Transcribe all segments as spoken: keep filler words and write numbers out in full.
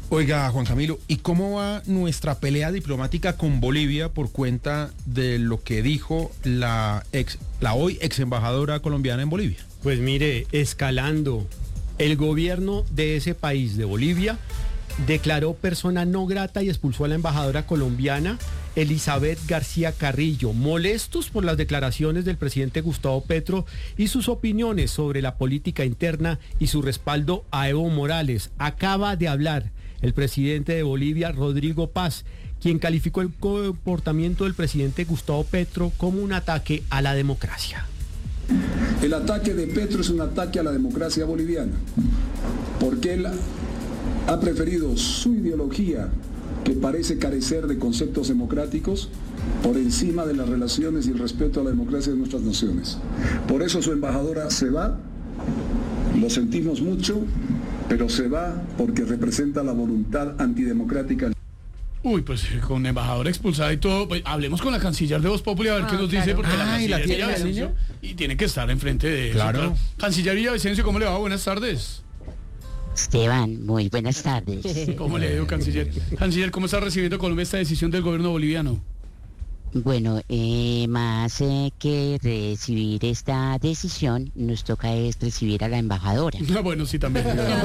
Oiga, Juan Camilo, ¿y cómo va nuestra pelea diplomática con Bolivia por cuenta de lo que dijo la ex, la hoy ex embajadora colombiana en Bolivia? Pues mire, escalando. El gobierno de ese país, de Bolivia, declaró persona no grata y expulsó a la embajadora colombiana Elizabeth García Carrillo, molestos por las declaraciones del presidente Gustavo Petro y sus opiniones sobre la política interna y su respaldo a Evo Morales. Acaba de hablar el presidente de Bolivia, Rodrigo Paz, quien calificó el comportamiento del presidente Gustavo Petro como un ataque a la democracia. El ataque de Petro es un ataque a la democracia boliviana, porque él ha preferido su ideología, que parece carecer de conceptos democráticos, por encima de las relaciones y el respeto a la democracia de nuestras naciones. Por eso su embajadora se va, lo sentimos mucho, pero se va porque representa la voluntad antidemocrática. Uy, pues con embajadora expulsada y todo, pues hablemos con la canciller de Voz Populi a ver ah, qué nos claro. dice, porque ah, la ¿y la tiene Villavicencio y tiene que estar enfrente de claro. eso. Claro. Canciller Villavicencio, ¿cómo le va? Buenas tardes. Esteban, muy buenas tardes. ¿Cómo le digo, canciller? Canciller, ¿cómo está recibiendo Colombia esta decisión del gobierno boliviano? Bueno, eh, más eh, que recibir esta decisión, nos toca es recibir a la embajadora. Ah, bueno, sí, también.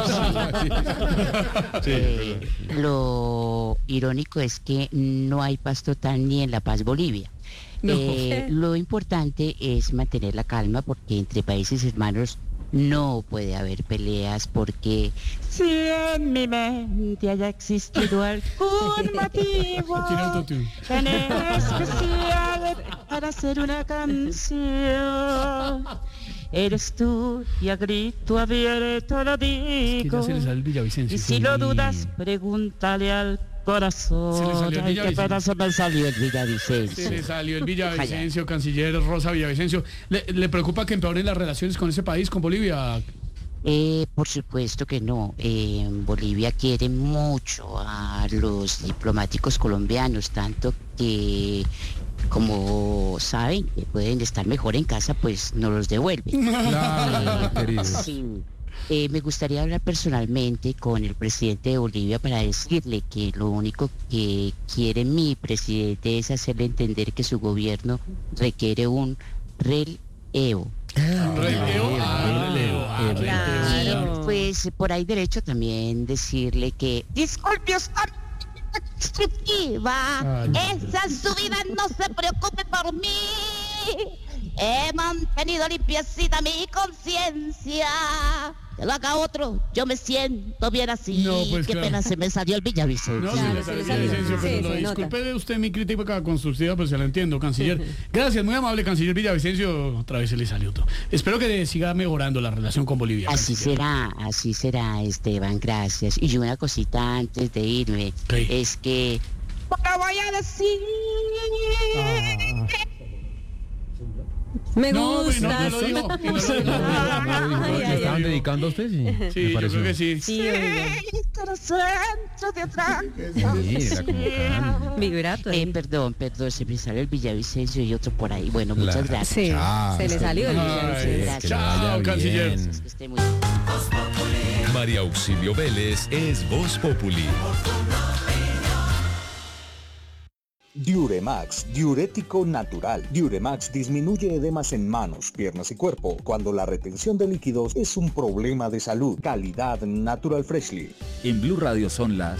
eh, lo irónico es que no hay paz total ni en La Paz, Bolivia. No. Eh, lo importante es mantener la calma porque entre países hermanos no puede haber peleas porque si en mi mente haya existido algún motivo en especial para hacer una canción, eres tú y a grito abierto lo digo. Es que ya se le sale el Villavicencio. Y si lo dudas, pregúntale al corazón. Se le salió el Ay, qué pena se me salió el Villavicencio. Se le salió el Villavicencio, canciller Rosa Villavicencio. ¿Le, ¿Le preocupa que empeoren las relaciones con ese país, con Bolivia? Eh, por supuesto que no. Eh, Bolivia quiere mucho a los diplomáticos colombianos, tanto que, como saben que pueden estar mejor en casa, pues no los devuelven. Claro, querido. Sí. Eh, me gustaría hablar personalmente con el presidente de Bolivia para decirle que lo único que quiere mi presidente es hacerle entender que su gobierno requiere un relevo. Relevo, ah, claro. Pues por ahí derecho también decirle que disculpe usted destructiva, esa es su vida, no se preocupe por mí. He mantenido limpiecita mi conciencia. Que lo haga otro, yo me siento bien así. No, pues qué claro. pena, se me salió el Villavicencio. No, Claro, se le salió el Villavicencio, pero sí, no, se disculpe nota. de usted mi crítica constructiva, pues se la entiendo, canciller. Gracias, muy amable, canciller Villavicencio. Otra vez se le salió todo. Espero que siga mejorando la relación con Bolivia. Así canciller. será, así será, Esteban, gracias. Y una cosita antes de irme, ¿Qué? es que... Lo voy a decir... Ah. Me No, gusta. no, no lo digo. Y no lo digo. Ay, ¿Le ay, estaban ay. dedicando a usted? Sí, Sí, me yo pareció. creo que sí. Sí, oiga. Mira cómo canta. Vibrato. Eh, ahí. perdón, perdón, se me salió el Villavicencio y otro por ahí. Bueno, muchas La- gracias. Sí, Chao, se le salió el Ay, Villavicencio. Gracias. que le vaya Chao, canciller. bien. Que esté muy María Auxilio Vélez es Voz Populi. Diuremax, diurético natural. Diuremax disminuye edemas en manos, piernas y cuerpo cuando la retención de líquidos es un problema de salud. Calidad Natural Freshly. En Blue Radio son las...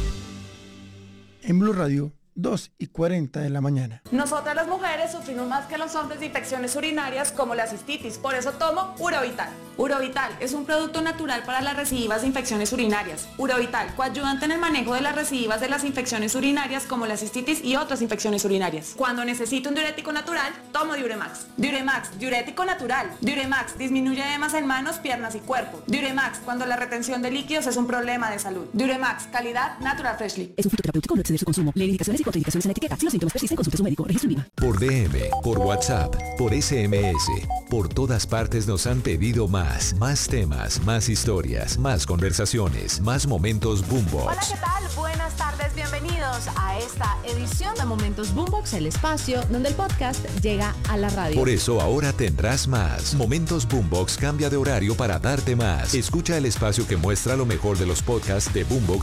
En Blue Radio, dos y cuarenta de la mañana. Nosotras las mujeres sufrimos más que los hombres de infecciones urinarias como la cistitis, por eso tomo Urovital. Urovital es un producto natural para las recidivas de infecciones urinarias. Urovital, coayudante en el manejo de las recidivas de las infecciones urinarias como la cistitis y otras infecciones urinarias. Cuando necesito un diurético natural, tomo Diuremax. Diuremax, diurético natural. Diuremax disminuye edemas en manos, piernas y cuerpo. Diuremax, cuando la retención de líquidos es un problema de salud. Diuremax, calidad Natural Freshly. Es un fitoterapéutico, no exceder su consumo. Lee indicaciones y contraindicaciones en la etiqueta. Si los síntomas persisten, consulte a su médico. Registro INVIMA. Por D M, por WhatsApp, por S M S, por todas partes nos han pedido más. Más temas, más historias, más conversaciones, más momentos Boombox. Hola, ¿qué tal? Buenas tardes, bienvenidos a esta edición de Momentos Boombox, el espacio donde el podcast llega a la radio. Por eso ahora tendrás más. Momentos Boombox cambia de horario para darte más. Escucha el espacio que muestra lo mejor de los podcasts de Boombox